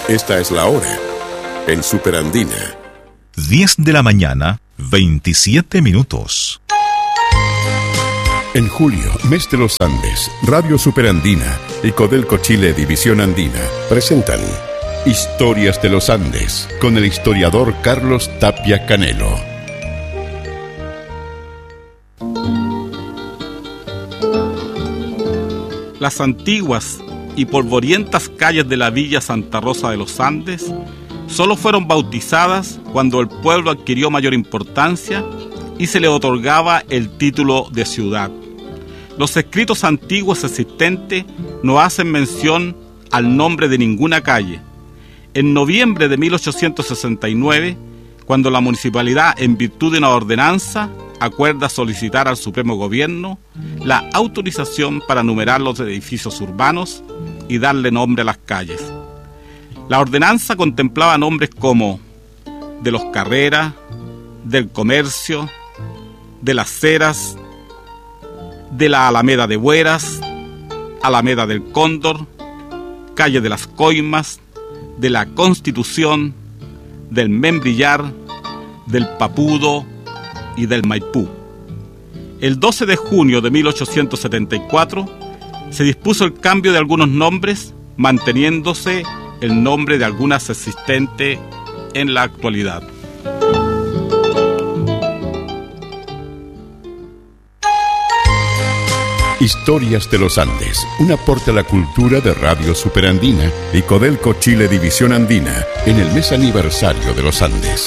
Esta es la hora en Superandina. 10 de la mañana, 27 minutos. En julio, mes de los Andes, Radio Superandina y Codelco Chile División Andina presentan Historias de los Andes con el historiador Carlos Tapia Canelo. Las antiguas y polvorientas calles de la villa Santa Rosa de los Andes solo fueron bautizadas cuando el pueblo adquirió mayor importancia y se le otorgaba el título de ciudad. Los escritos antiguos existentes no hacen mención al nombre de ninguna calle. En noviembre de 1869, cuando la municipalidad, en virtud de una ordenanza, acuerda solicitar al Supremo Gobierno la autorización para numerar los edificios urbanos y darle nombre a las calles. La ordenanza contemplaba nombres como de los Carreras, del Comercio, de las Heras, de la Alameda de Bueras, Alameda del Cóndor, calle de las Coimas, de la Constitución, del Membrillar, del Papudo y del Maipú. El 12 de junio de 1874 se dispuso el cambio de algunos nombres, manteniéndose el nombre de algunas existentes en la actualidad. Historias de los Andes, un aporte a la cultura de Radio Superandina y Codelco Chile División Andina en el mes aniversario de los Andes.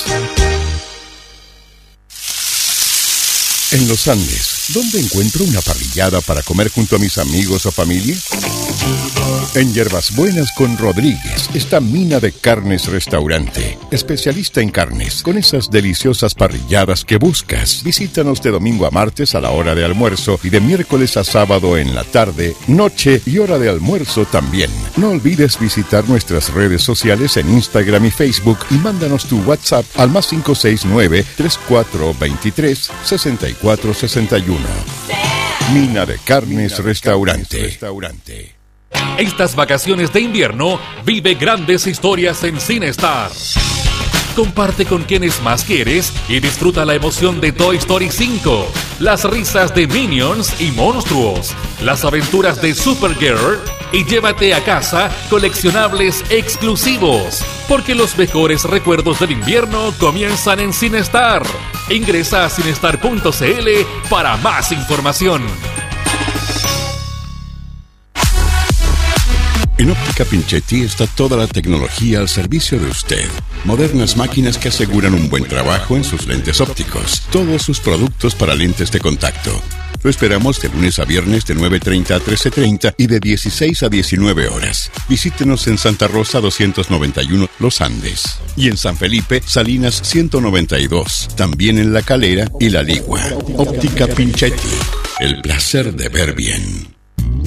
En los Andes, ¿dónde encuentro una parrillada para comer junto a mis amigos o familia? En Hierbas Buenas con Rodríguez está Mina de Carnes Restaurante, especialista en carnes, con esas deliciosas parrilladas que buscas. Visítanos de domingo a martes a la hora de almuerzo y de miércoles a sábado en la tarde, noche y hora de almuerzo también. No olvides visitar nuestras redes sociales en Instagram y Facebook y mándanos tu WhatsApp al +569 3423 6461. Mina de Carnes Restaurante. Estas vacaciones de invierno, vive grandes historias en CineStar. Comparte con quienes más quieres y disfruta la emoción de Toy Story 5, las risas de Minions y Monstruos, las aventuras de Supergirl y llévate a casa coleccionables exclusivos, porque los mejores recuerdos del invierno comienzan en CineStar. Ingresa a cinestar.cl para más información. En Óptica Pinchetti está toda la tecnología al servicio de usted. Modernas máquinas que aseguran un buen trabajo en sus lentes ópticos. Todos sus productos para lentes de contacto. Lo esperamos de lunes a viernes de 9:30 a 13:30 y de 16 a 19 horas. Visítenos en Santa Rosa 291 Los Andes. Y en San Felipe, Salinas 192. También en La Calera y La Ligua. Óptica Pinchetti. El placer de ver bien.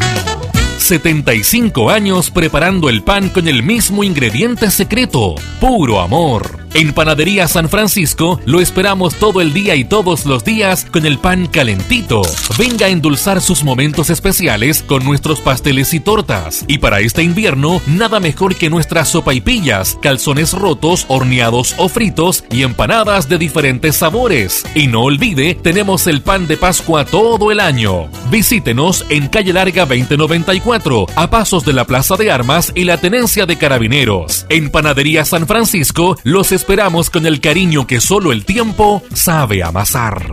75 años preparando el pan con el mismo ingrediente secreto, puro amor. En Panadería San Francisco lo esperamos todo el día y todos los días con el pan calentito. Venga a endulzar sus momentos especiales con nuestros pasteles y tortas. Y para este invierno, nada mejor que nuestras sopaipillas, calzones rotos, horneados o fritos y empanadas de diferentes sabores. Y no olvide, tenemos el pan de Pascua todo el año. Visítenos en Calle Larga 2094, a pasos de la Plaza de Armas y la Tenencia de Carabineros. En Panadería San Francisco los esperamos con el cariño que solo el tiempo sabe amasar.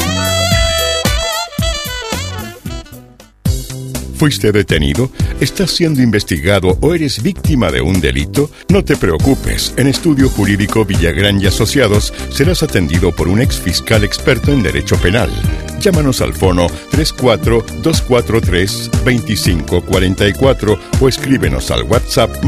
¿Fuiste detenido? ¿Estás siendo investigado o eres víctima de un delito? No te preocupes. En Estudio Jurídico Villagrán y Asociados serás atendido por un exfiscal experto en Derecho Penal. Llámanos al fono 34-243-2544 o escríbenos al WhatsApp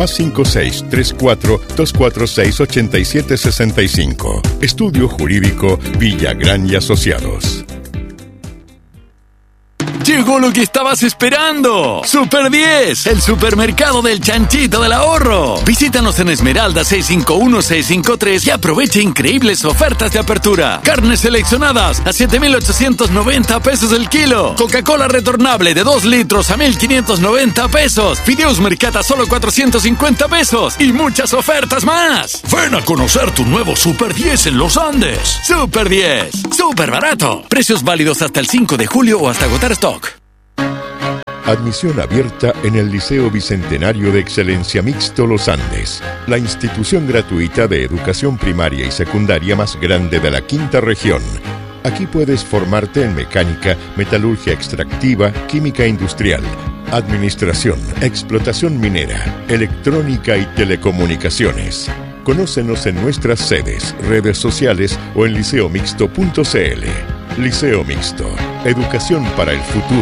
+5634-246-8765. Estudio Jurídico Villagrán y Asociados. Llegó lo que estabas esperando. Super 10, el supermercado del chanchito del ahorro. Visítanos en Esmeralda 651-653 y aprovecha increíbles ofertas de apertura. Carnes seleccionadas a 7,890 pesos el kilo. Coca-Cola retornable de 2 litros a 1,590 pesos. Fideos Mercata solo 450 pesos. Y muchas ofertas más. Ven a conocer tu nuevo Super 10 en los Andes. Super 10, super barato. Precios válidos hasta el 5 de julio o hasta agotar stock. Admisión abierta en el Liceo Bicentenario de Excelencia Mixto Los Andes, la institución gratuita de educación primaria y secundaria más grande de la quinta región. Aquí puedes formarte en mecánica, metalurgia extractiva, química industrial, administración, explotación minera, electrónica y telecomunicaciones. Conócenos en nuestras sedes, redes sociales o en liceomixto.cl. Liceo Mixto, educación para el futuro.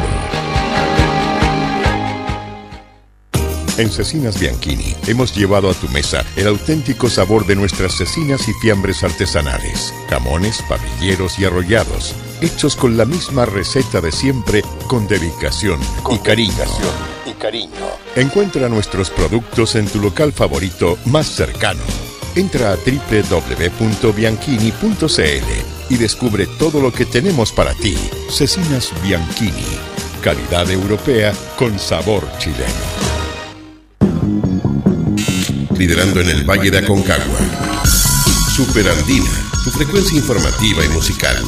En Cecinas Bianchini hemos llevado a tu mesa el auténtico sabor de nuestras cecinas y fiambres artesanales, jamones, parrilleros y arrollados, hechos con la misma receta de siempre, con dedicación y cariño. Encuentra nuestros productos en tu local favorito más cercano. Entra a www.bianchini.cl y descubre todo lo que tenemos para ti. Cecinas Bianchini, calidad europea con sabor chileno. Liderando en el Valle de Aconcagua. Super Andina, tu frecuencia informativa y musical.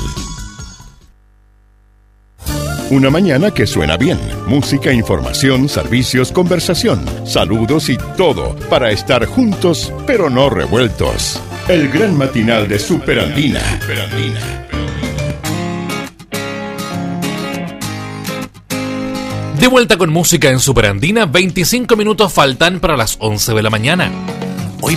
Una mañana que suena bien. Música, información, servicios, conversación, saludos y todo para estar juntos pero no revueltos. El gran matinal de Super Andina. De vuelta con música en Super Andina, 25 minutos faltan para las 11 de la mañana.